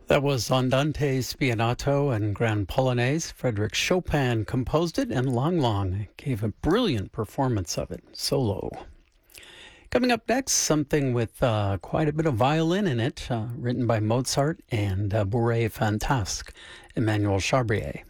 That was Andante Spianato and Grand Polonaise. Frédéric Chopin composed it, and Lang Lang gave a brilliant performance of it, solo. Coming up next, something with quite a bit of violin in it, written by Mozart and Bourrée Fantasque, Emmanuel Chabrier.